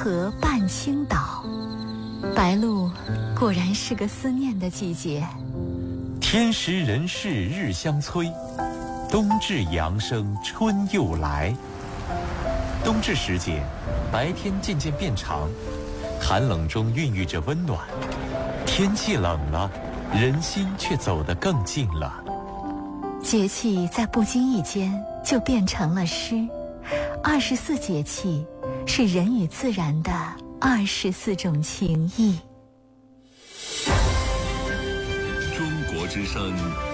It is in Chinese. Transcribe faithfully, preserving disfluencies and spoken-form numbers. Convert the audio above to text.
河伴青岛。白露果然是个思念的季节。 天时人事日相催，冬至阳生春又来。冬至时节，白天渐渐变长，寒冷中孕育着温暖。天气冷了，人心却走得更近了。 节气在不经意间就变成了诗。二十四节气是人与自然的二十四种情谊。 中国之声